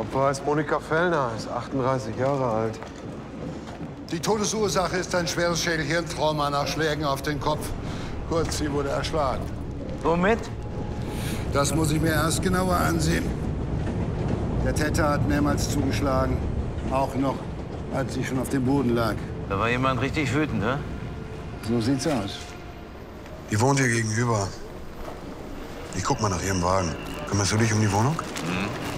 Opfer heißt Monika Fellner, ist 38 Jahre alt. Die Todesursache ist ein schweres Schädel-Hirntrauma nach Schlägen auf den Kopf. Kurz, sie wurde erschlagen. Womit? Das muss ich mir erst genauer ansehen. Der Täter hat mehrmals zugeschlagen. Auch noch, als sie schon auf dem Boden lag. Da war jemand richtig wütend, ne? So sieht's aus. Die wohnt hier gegenüber. Ich guck mal nach ihrem Wagen. Kümmerst du dich um die Wohnung? Mhm.